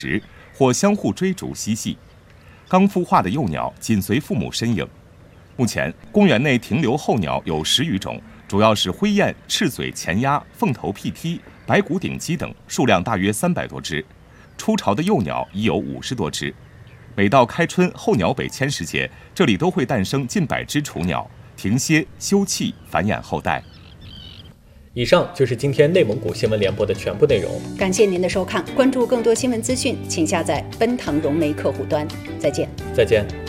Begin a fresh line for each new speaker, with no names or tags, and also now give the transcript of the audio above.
或相互追逐嬉戏。刚孵化的幼鸟紧随父母身影。目前，公园内停留候鸟有10余种，主要是灰雁、赤嘴前鸦、凤头屁踢、白骨顶鸡等，数量大约300多只。出巢的幼鸟已有50多只。每到开春候鸟北迁时节，这里都会诞生近100只雏鸟，停歇休憩，繁衍后代。
以上就是今天内蒙古新闻联播的全部内容。
感谢您的收看，关注更多新闻资讯，请下载奔腾融媒客户端。再见。
再见。